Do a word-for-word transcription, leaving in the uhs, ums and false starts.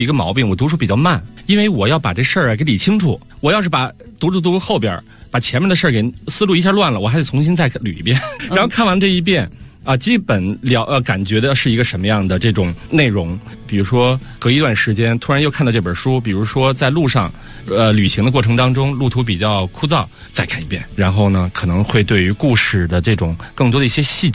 一个毛病，我读书比较慢，因为我要把这事儿啊给理清楚。我要是把读着读着后边，把前面的事儿给思路一下乱了，我还得重新再捋一遍。然后看完这一遍啊，基本了呃感觉的是一个什么样的这种内容。比如说隔一段时间突然又看到这本书，比如说在路上呃旅行的过程当中，路途比较枯燥，再看一遍，然后呢可能会对于故事的这种更多的一些细节